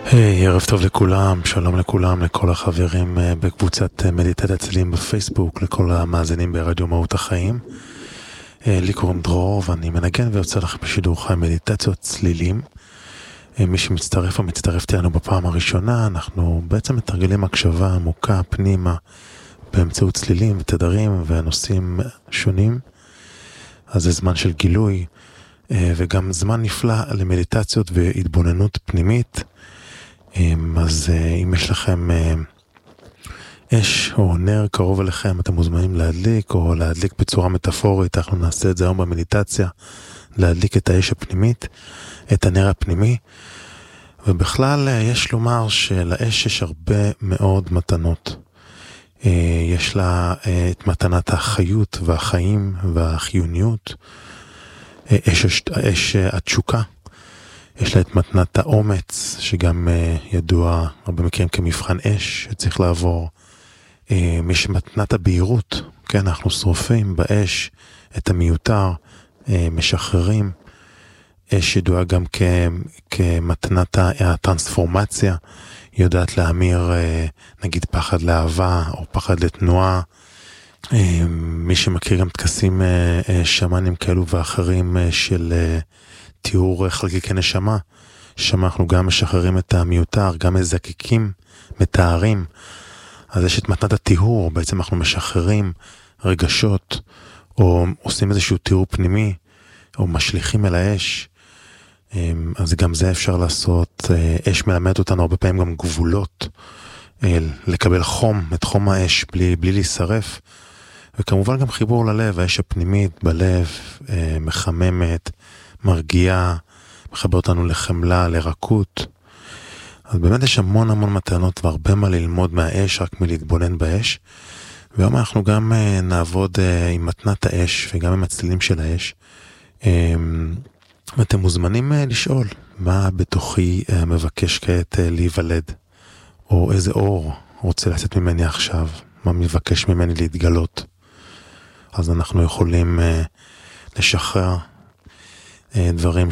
היי, ערב טוב לכולם, שלום לכולם, לכל החברים בקבוצת מדיטת הצלילים בפייסבוק, לכל המאזינים ברדיו מהות החיים. לי קוראים דרור ואני מנגן ויוצא לכם בשידור חי מדיטציות צלילים. מי שמצטרף או מצטרפת אלינו בפעם הראשונה, אנחנו בעצם מתרגלים הקשבה עמוקה פנימה באמצעות צלילים ותדרים ונושאים שונים. אז זה זמן של גילוי וגם זמן נפלא למדיטציות והתבוננות פנימית. אז אם יש לכם אש או נר קרוב אליכם, אתם מוזמנים להדליק או להדליק בצורה מטאפורית. אנחנו נעשה את זה היום במדיטציה, להדליק את האש הפנימית, את הנר הפנימי. ובכלל יש לומר שלאש יש הרבה מאוד מתנות. יש לה את מתנת החיות והחיים והחיוניות, אש התשוקה. יש לה את מתנת האומץ, שגם ידוע הרבה מקרים כמבחן אש שצריך לעבור. יש מתנת הבהירות, כן, אנחנו שורפים באש את המיותר, משחררים. אש ידועה גם כמתנת הטרנספורמציה, יודעת להמיר נגיד פחד לאהבה או פחד לתנועה. מי שמכיר גם תקסים שמנים כאלו ואחרים של תיאור חלקיקי נשמה, שם אנחנו גם משחררים את המיותר, גם מזקקים, מתארים. אז יש את מתנת התיאור, בעצם אנחנו משחררים רגשות, או עושים איזשהו תיאור פנימי, או משליכים אל האש. אז גם זה אפשר לעשות. אש מלמד אותנו הרבה פעמים גם גבולות, לקבל חום, את חום האש, בלי להישרף. וכמובן גם חיבור ללב, האש הפנימית בלב, מחממת, מרגיעה, מחבר אותנו לחמלה, לרקות. אז באמת יש המון מתנות והרבה מה ללמוד מהאש, רק מלהתבונן באש. והיום אנחנו גם נעבוד עם מתנת האש וגם עם הצלילים של האש. ואתם מוזמנים לשאול מה בתוכי מבקש כעת להיוולד, או איזה אור רוצה לצאת ממני עכשיו, מה מבקש ממני להתגלות. אז אנחנו יכולים לשחרר דברים